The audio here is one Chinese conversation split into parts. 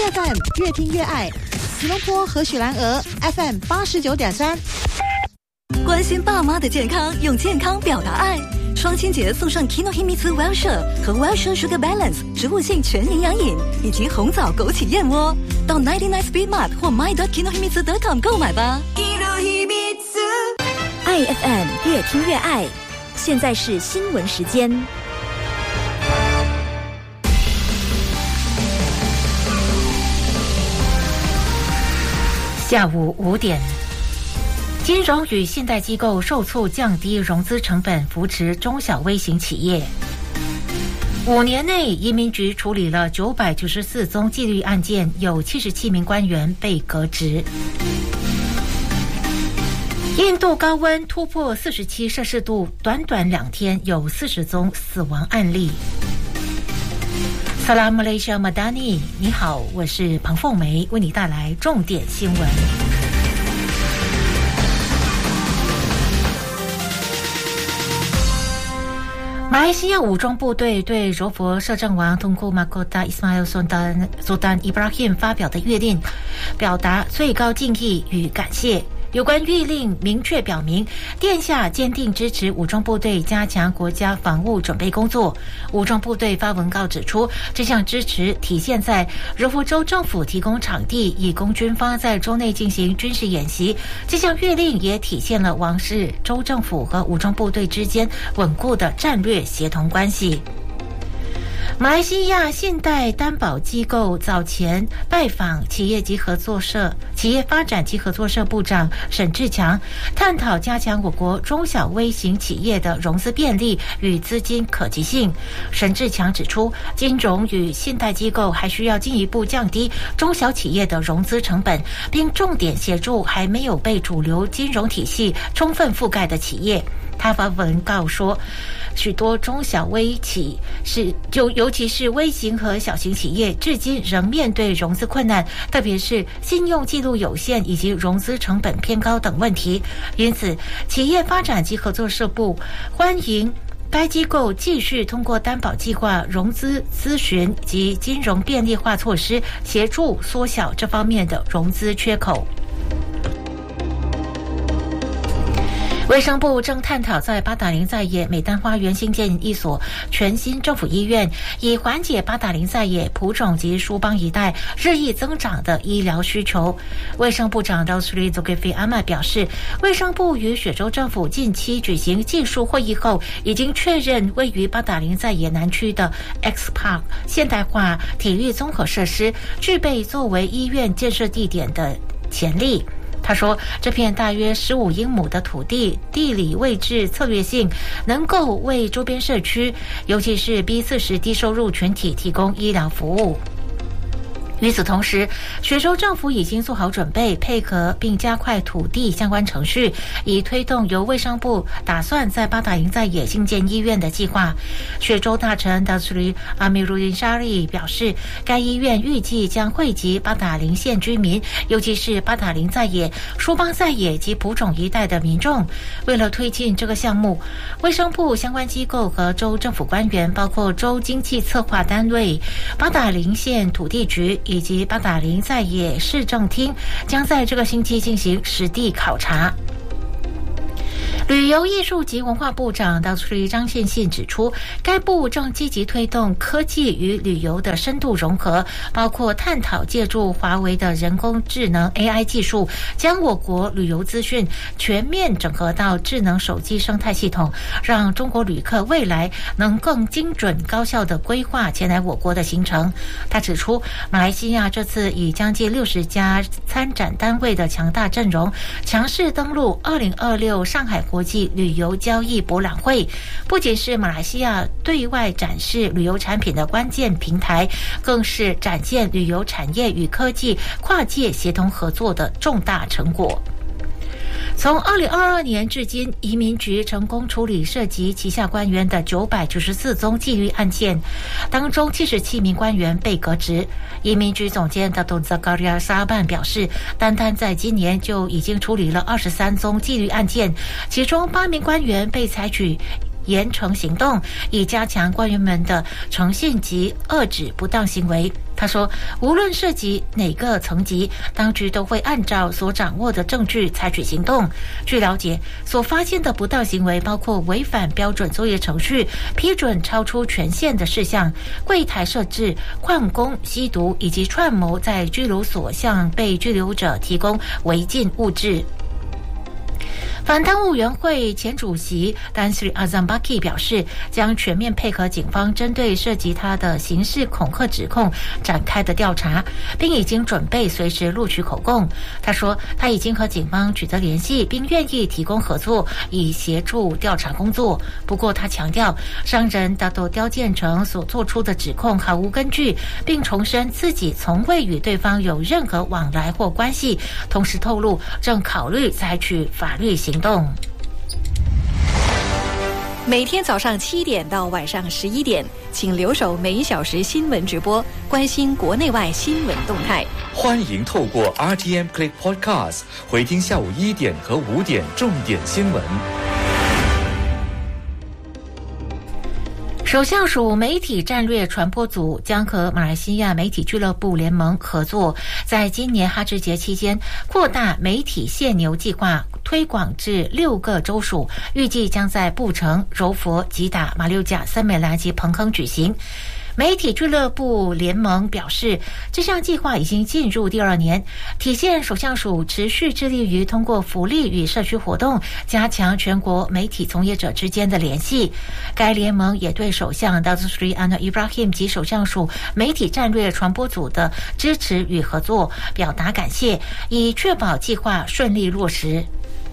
FM 越听越爱，吉隆坡和许兰娥 FM 89.3。 关心爸妈的健康，用健康表达爱。双亲节送上 Kinohimitsu Wellshire 和 Wellshire Sugar Balance 植物性全营养饮，以及红枣枸杞燕窝。到99 Speed Mart 或 my.kinohimitsu.com 购买吧。 爱 FM 越听越爱。现在是新闻时间。 下午5点，金融与信贷机构受促降低融资成本，扶持中小微型企业。5年内，移民局处理了994宗纪律案件，有77名官员被革职。印度高温突破47摄氏度，短短2天有40宗死亡案例。Salam Malaysia Madani， 你好，我是彭凤梅，为你带来重点新闻。马来西亚武装部队对柔佛摄政王通库马科达伊斯马尔苏丹伊布拉欣发表的谕令，表达最高敬意与感谢。有关谕令明确表明，殿下坚定支持武装部队加强国家防务准备工作。武装部队发文告指出，这项支持体现在柔佛州政府提供场地，以供军方在州内进行军事演习。这项谕令也体现了王氏州政府和武装部队之间稳固的战略协同关系。马来西亚信贷担保机构早前拜访企业发展及合作社部长沈志强，探讨加强我国中小微型企业的融资便利与资金可及性。沈志强指出，金融与信贷机构还需要进一步降低中小企业的融资成本，并重点协助还没有被主流金融体系充分覆盖的企业。他发文告说，许多中小微企尤其是微型和小型企业，至今仍面对融资困难，特别是信用记录有限以及融资成本偏高等问题。因此，企业发展及合作社部欢迎该机构继续通过担保计划、融资咨询及金融便利化措施，协助缩小这方面的融资缺口。卫生部正探讨在八达岭在野美丹花园新建一所全新政府医院，以缓解八达岭在野、蒲种及梳邦一带日益增长的医疗需求。卫生部长 Dr. Zulkifli Ahmad 表示，卫生部与雪州政府近期举行技术会议后，已经确认位于八达岭在野南区的 X Park 现代化体育综合设施具备作为医院建设地点的潜力。他说，这片大约15英亩的土地，地理位置策略性，能够为周边社区，尤其是 B40 低收入群体提供医疗服务。与此同时，雪州政府已经做好准备，配合并加快土地相关程序，以推动由卫生部打算在八达岭在野新建医院的计划。雪州大臣 Dr. Amiruddin Shari 表示，该医院预计将惠及八达岭县居民，尤其是八达岭在野、梳邦在野及蒲种一带的民众。为了推进这个项目，卫生部相关机构和州政府官员，包括州经济策划单位、八达岭县土地局以及八达岭在野市政厅，将在这个星期进行实地考察。旅游艺术及文化部长 Dr. 张宪信指出，该部正积极推动科技与旅游的深度融合，包括探讨借助华为的人工智能 AI 技术，将我国旅游资讯全面整合到智能手机生态系统，让中国旅客未来能更精准高效地规划前来我国的行程。他指出，马来西亚这次以将近60家参展单位的强大阵容，强势登陆2026上海国际旅游交易博览会，不仅是马来西亚对外展示旅游产品的关键平台，更是展现旅游产业与科技跨界协同合作的重大成果。从2022年至今，移民局成功处理涉及旗下官员的994宗纪律案件，当中77名官员被革职。移民局总监的董泽高利亚沙办表示，单在今年就已经处理了23宗纪律案件，其中8名官员被采取严惩行动，以加强官员们的诚信及遏止不当行为。 他说，无论涉及哪个层级，当局都会按照所掌握的证据采取行动。据了解，所发现的不当行为包括违反标准作业程序、批准超出权限的事项、柜台设置、旷工、吸毒以及串谋在拘留所向被拘留者提供违禁物质。反贪污委员会前主席丹斯里阿赞巴基表示，将全面配合警方针对涉及他的刑事恐吓指控展开的调查，并已经准备随时录取口供。他说，他已经和警方取得联系，并愿意提供合作以协助调查工作。不过他强调，商人大都刁建成所做出的指控毫无根据，并重申自己从未与对方有任何往来或关系，同时透露正考虑采取法律行动。 每天早上7点到晚上11点，请留守每1小时新闻直播，关心国内外新闻动态。 欢迎透过 RTM Click Podcast 回听下午1点和5点重点新闻。 首相署媒体战略传播组将和马来西亚媒体俱乐部联盟合作，在今年哈芝节期间扩大媒体限牛计划，推广至6个州属，预计将在布城、柔佛、吉打、马六甲、森美兰及彭亨举行。媒体俱乐部联盟表示，这项计划已经进入第2年，体现首相署持续致力于通过福利与社区活动加强全国媒体从业者之间的联系。该联盟也对首相 Datuk Seri Anwar Ibrahim 及首相署媒体战略传播组的支持与合作表达感谢，以确保计划顺利落实。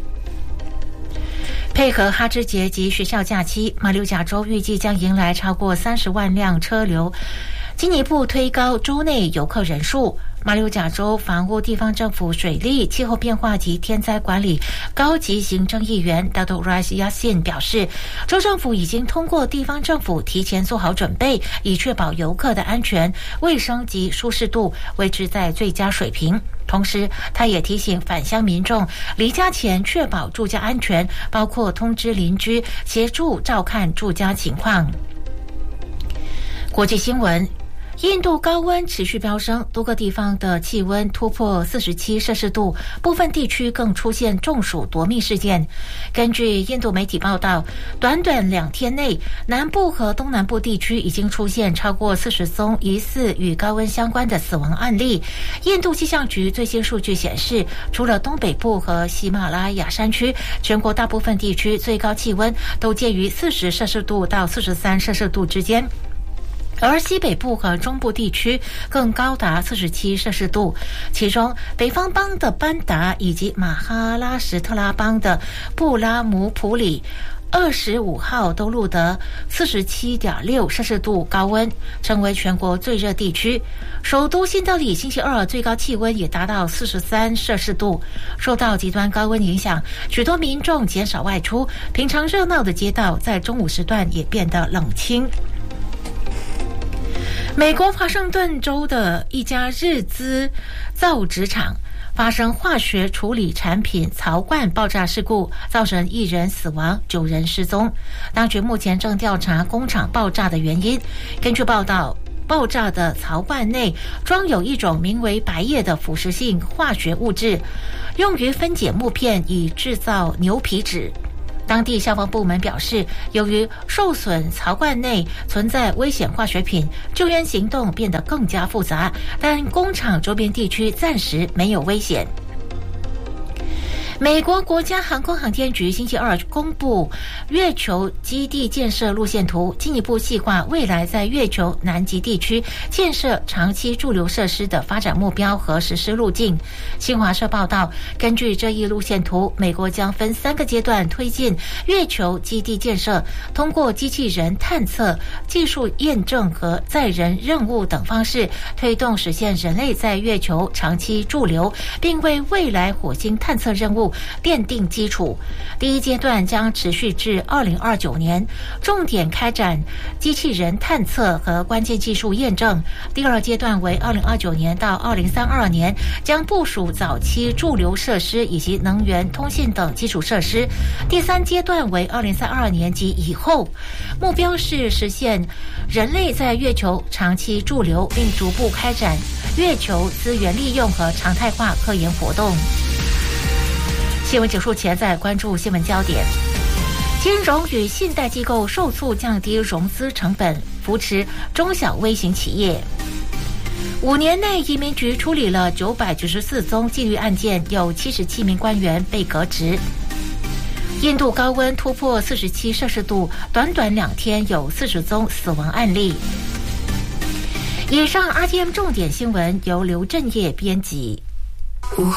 配合哈芝节及学校假期，马六甲州预计将迎来超过30万辆车流，进一步推高州内游客人数。马六甲州房屋地方政府水利、气候变化及天灾管理高级行政议员 Datuk Rais Yassin 表示，州政府已经通过地方政府提前做好准备，以确保游客的安全、卫生及舒适度维持在最佳水平。同时，他也提醒返乡民众离家前确保住家安全，包括通知邻居协助照看住家情况。国际新闻，印度高温持续飙升，多个地方的气温突破47摄氏度，部分地区更出现中暑夺命事件。根据印度媒体报道，短短2天内，南部和东南部地区已经出现超过40宗疑似与高温相关的死亡案例。印度气象局最新数据显示，除了东北部和喜马拉雅山区，全国大部分地区最高气温都介于40摄氏度到43摄氏度之间。而西北部和中部地区更高达47摄氏度，其中北方邦的班达以及马哈拉什特拉邦的布拉姆普里25号都录得47.6摄氏度高温，成为全国最热地区。首都新德里星期2最高气温也达到43摄氏度。受到极端高温影响，许多民众减少外出，平常热闹的街道在中午时段也变得冷清。美国华盛顿州的一家日资造纸厂发生化学处理产品槽罐爆炸事故，造成1人死亡，9人失踪。当局目前正调查工厂爆炸的原因。根据报道，爆炸的槽罐内装有一种名为白叶的腐蚀性化学物质，用于分解木片以制造牛皮纸。当地消防部门表示，由于受损槽罐内存在危险化学品，救援行动变得更加复杂，但工厂周边地区暂时没有危险。美国国家航空航天局星期2公布月球基地建设路线图，进一步细化未来在月球南极地区建设长期驻留设施的发展目标和实施路径。新华社报道，根据这一路线图，美国将分3个阶段推进月球基地建设，通过机器人探测、技术验证和载人任务等方式，推动实现人类在月球长期驻留，并为未来火星探测任务术奠定基础。第一阶段将持续至2029年，重点开展机器人探测和关键技术验证。第二阶段为2029年到2032年，将部署早期驻留设施以及能源、通信等基础设施。第三阶段为2032年及以后，目标是实现人类在月球长期驻留，并逐步开展月球资源利用和常态化科研活动。新闻结束前再关注新闻焦点。金融与信贷机构受促降低融资成本，扶持中小微型企业。5年内，移民局处理了994宗纪律案件，有77名官员被革职。印度高温突破47摄氏度，短短2天有40宗死亡案例。以上 RTM 重点新闻由刘振业编辑。